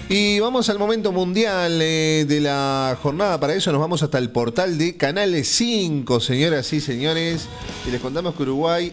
Y vamos al momento mundial de la jornada. Para eso nos vamos hasta el portal de Canal 5, señoras y señores. Y les contamos que Uruguay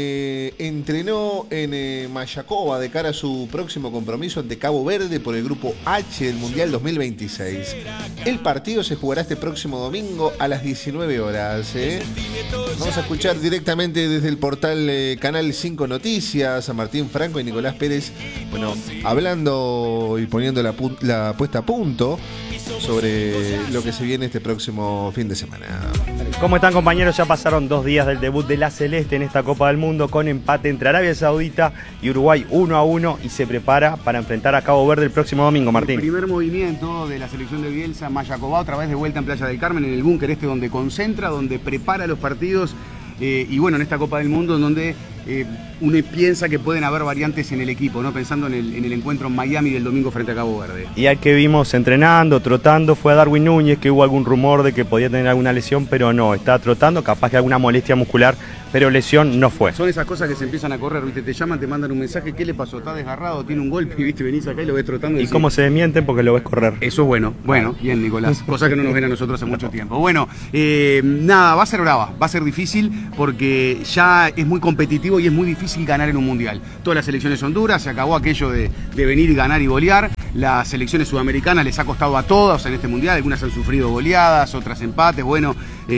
entrenó en Mayacoba de cara a su próximo compromiso ante Cabo Verde por el grupo H del Mundial 2026. El partido se jugará este próximo domingo a las 19 horas. Vamos a escuchar directamente desde el portal Canal 5 Noticias a Martín Franco y Nicolás Pérez, bueno, hablando y poniendo la puesta a punto sobre lo que se viene este próximo fin de semana. ¿Cómo están, compañeros? Ya pasaron 2 días del debut de la Celeste en esta Copa del Mundo con empate entre Arabia Saudita y Uruguay 1-1 y se prepara para enfrentar a Cabo Verde el próximo domingo, Martín. El primer movimiento de la selección de Bielsa, Mayacoba, otra vez de vuelta en Playa del Carmen, en el búnker donde concentra, donde prepara los partidos. Y bueno, en esta Copa del Mundo en donde uno piensa que pueden haber variantes en el equipo, ¿no? Pensando en el encuentro en Miami del domingo frente a Cabo Verde. Y al que vimos entrenando, trotando, fue a Darwin Núñez, que hubo algún rumor de que podía tener alguna lesión, pero no, está trotando, capaz que alguna molestia muscular, pero lesión no fue. Son esas cosas que se empiezan a correr, ¿viste? Te llaman, te mandan un mensaje, ¿qué le pasó? Está desgarrado, tiene un golpe, ¿viste? Venís acá y lo ves trotando. ¿Y cómo se desmienten? Porque lo ves correr. Eso es bueno, bien, Nicolás, cosa que no nos ven a nosotros hace mucho tiempo. Bueno, nada, va a ser brava, va a ser difícil porque ya es muy competitivo y es muy difícil ganar en un mundial. Todas las selecciones son duras, se acabó aquello de venir y ganar y golear. Las selecciones sudamericanas les ha costado a todas en este mundial, algunas han sufrido goleadas, otras empates, bueno,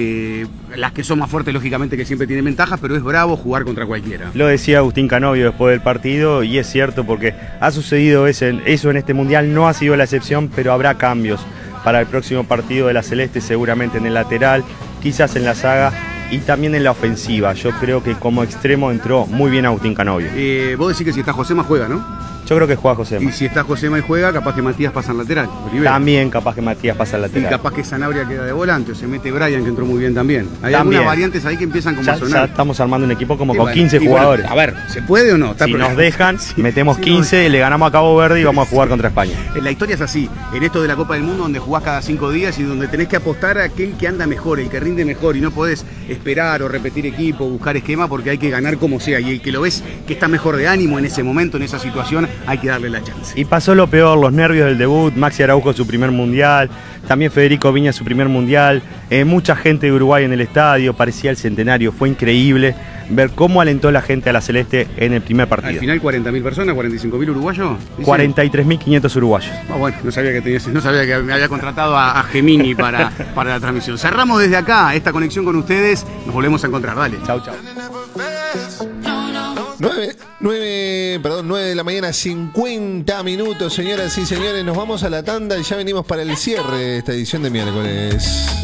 las que son más fuertes lógicamente que siempre tienen ventajas, pero es bravo jugar contra cualquiera. Lo decía Agustín Canovio después del partido y es cierto porque ha sucedido eso en este mundial, no ha sido la excepción, pero habrá cambios para el próximo partido de la Celeste, seguramente en el lateral, quizás en la saga y también en la ofensiva. Yo creo que como extremo entró muy bien Agustín Canovio. Vos decís que si está Josema juega, ¿no? Yo creo que juega Josema. Y si está Josema y juega, capaz que Matías pasa al lateral. Olivera. También capaz que Matías pasa al lateral. Y capaz que Sanabria queda de volante, o se mete Brian, que entró muy bien también. Hay algunas variantes ahí que empiezan como a sonar. Ya estamos armando un equipo como con 15 jugadores. Bueno, a ver, ¿se puede o no? Si nos dejan, metemos 15, le ganamos a Cabo Verde y vamos a jugar contra España. La historia es así, en esto de la Copa del Mundo, donde jugás cada 5 días y donde tenés que apostar a aquel que anda mejor, el que rinde mejor, y no podés esperar o repetir equipo, buscar esquema, porque hay que ganar como sea. Y el que lo ves que está mejor de ánimo en ese momento, en esa situación, hay que darle la chance. Y pasó lo peor, los nervios del debut, Maxi Araujo su primer mundial, también Federico Viña su primer mundial, mucha gente de Uruguay en el estadio, parecía el centenario, fue increíble ver cómo alentó la gente a la Celeste en el primer partido. Al final 40.000 personas, 45.000 uruguayos. 43.500 uruguayos. Bueno, no sabía que me había contratado a Gemini para la transmisión. Cerramos desde acá esta conexión con ustedes, nos volvemos a encontrar, dale. Chau, chau. 9 de la mañana, 50 minutos, señoras y señores. Nos vamos a la tanda y ya venimos para el cierre de esta edición de miércoles.